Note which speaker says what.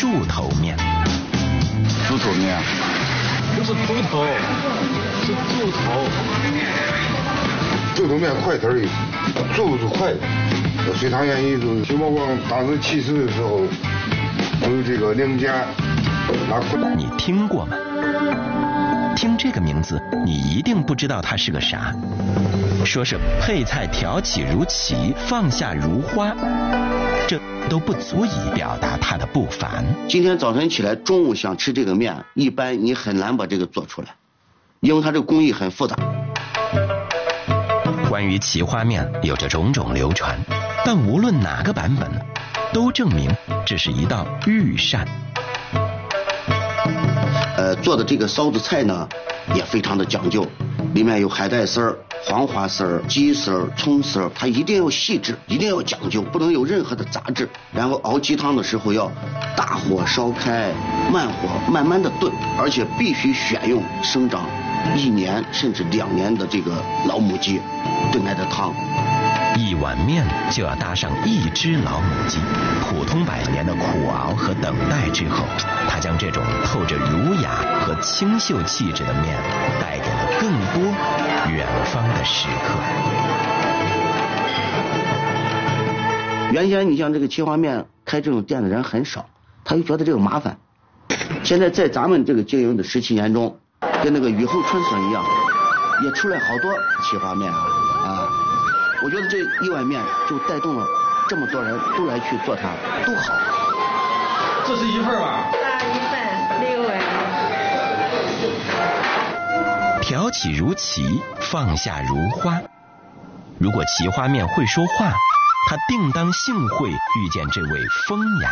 Speaker 1: 猪头面。
Speaker 2: 猪头面
Speaker 3: 不是猪头，是猪头。
Speaker 4: 猪头面快词儿，猪是快的。隋唐演义中，薛茂光当时去世的时候，有这个娘家拿棍。
Speaker 1: 你听过吗？听这个名字，你一定不知道它是个啥。说是配菜挑起如棋，放下如花，这都不足以表达它的不凡。
Speaker 5: 今天早晨起来，中午想吃这个面，一般你很难把这个做出来，因为它这个工艺很复杂。
Speaker 1: 关于奇花面有着种种流传，但无论哪个版本，都证明这是一道御膳。
Speaker 5: 做的这个臊子菜呢，也非常的讲究，里面有海带丝儿、黄花丝儿、鸡丝儿、葱丝儿，它一定要细致，一定要讲究，不能有任何的杂质。然后熬鸡汤的时候要大火烧开，慢火慢慢的炖，而且必须选用生长1年甚至2年的这个老母鸡炖来的汤。
Speaker 1: 一碗面就要搭上1只老母鸡，普通100年的苦熬和等待之后，他将这种透着儒雅和清秀气质的面带给了更多远方的食客。
Speaker 5: 原先你像这个奇花面开这种店的人很少，他就觉得这个麻烦。现在在咱们这个经营的17年中，跟那个雨后春笋一样，也出来好多奇花面啊。我觉得这一碗面就带动了这么多人都来去做它，都好。
Speaker 3: 这是1份吧？
Speaker 6: 1份6碗。
Speaker 1: 挑起如棋，放下如花。如果奇花面会说话，他定当幸会遇见这位风雅